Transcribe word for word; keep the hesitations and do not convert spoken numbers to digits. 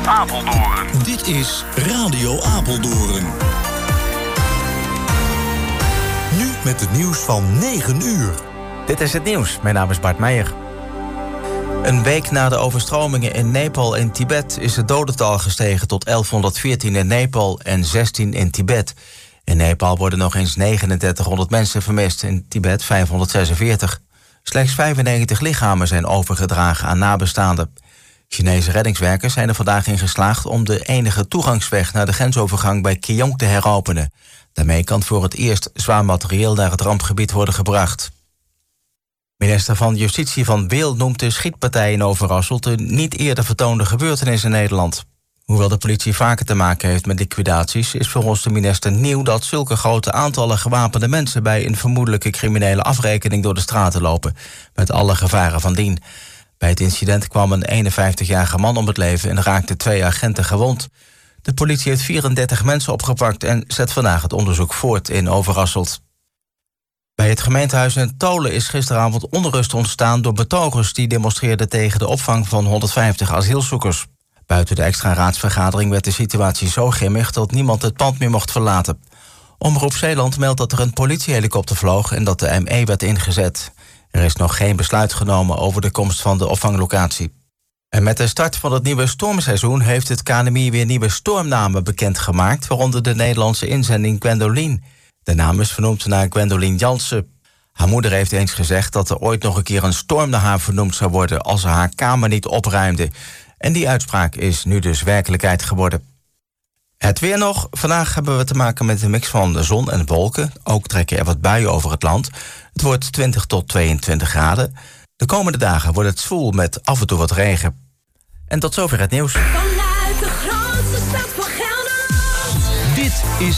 Apeldoorn. Dit is Radio Apeldoorn. Nu met het nieuws van negen uur. Dit is het nieuws. Mijn naam is Bart Meijer. Een week na de overstromingen in Nepal en Tibet is het dodental gestegen tot elfhonderdveertien in Nepal en zestien in Tibet. In Nepal worden nog eens drieduizendnegenhonderd mensen vermist, in Tibet vijfhonderdzesenveertig. Slechts vijfennegentig lichamen zijn overgedragen aan nabestaanden. Chinese reddingswerkers zijn er vandaag in geslaagd om de enige toegangsweg naar de grensovergang bij Keong te heropenen. Daarmee kan voor het eerst zwaar materieel naar het rampgebied worden gebracht. Minister van Justitie Van Beel noemt de schietpartij in Overasselt een niet eerder vertoonde gebeurtenis in Nederland. Hoewel de politie vaker te maken heeft met liquidaties, is volgens de minister nieuw dat zulke grote aantallen gewapende mensen bij een vermoedelijke criminele afrekening door de straten lopen, met alle gevaren van dien. Bij het incident kwam een eenenvijftigjarige man om het leven en raakten twee agenten gewond. De politie heeft vierendertig mensen opgepakt en zet vandaag het onderzoek voort in Overasselt. Bij het gemeentehuis in Tolen is gisteravond onrust ontstaan door betogers die demonstreerden tegen de opvang van honderdvijftig asielzoekers. Buiten de extra raadsvergadering werd de situatie zo grimmig dat niemand het pand meer mocht verlaten. Omroep Zeeland meldt dat er een politiehelikopter vloog en dat de M E werd ingezet. Er is nog geen besluit genomen over de komst van de opvanglocatie. En met de start van het nieuwe stormseizoen heeft het K N M I weer nieuwe stormnamen bekendgemaakt, waaronder de Nederlandse inzending Gwendoline. De naam is vernoemd naar Gwendoline Jansen. Haar moeder heeft eens gezegd dat er ooit nog een keer een storm naar haar vernoemd zou worden als ze haar kamer niet opruimde. En die uitspraak is nu dus werkelijkheid geworden. Het weer nog. Vandaag hebben we te maken met een mix van de zon en wolken. Ook trekken er wat buien over het land. Het wordt twintig tot tweeëntwintig graden. De komende dagen wordt het zwoel met af en toe wat regen. En tot zover het nieuws. Vanuit de grootste stad van Gelderland. Dit is